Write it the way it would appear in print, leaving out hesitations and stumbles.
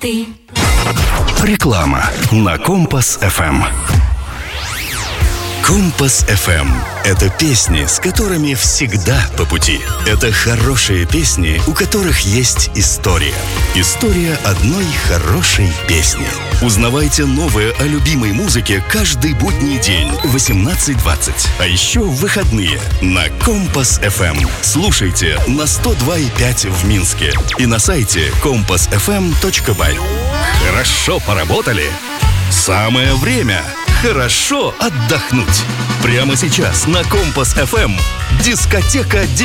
ты. Реклама на Компас ФМ. Компас ФМ – это песни, с которыми всегда по пути. Это хорошие песни, у которых есть история. История одной хорошей песни. Узнавайте новое о любимой музыке каждый будний день в 18:20. А еще в выходные на Компас ФМ. Слушайте на 102,5 в Минске и на сайте compassfm.by. Хорошо поработали? Самое время хорошо отдохнуть. Прямо сейчас на Компас ФМ дискотека